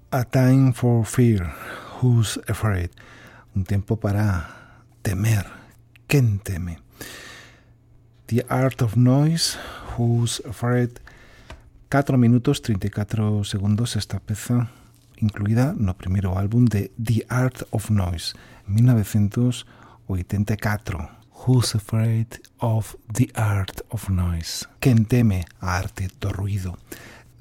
A Time for Fear, Who's Afraid? Un tiempo para temer. ¿Quién teme? The Art of Noise, Who's Afraid? 4 minutos 34 segundos esta peza, incluída no primeiro álbum de The Art of Noise, en 1984. Who's Afraid of the Art of Noise? Quen teme a arte do ruído?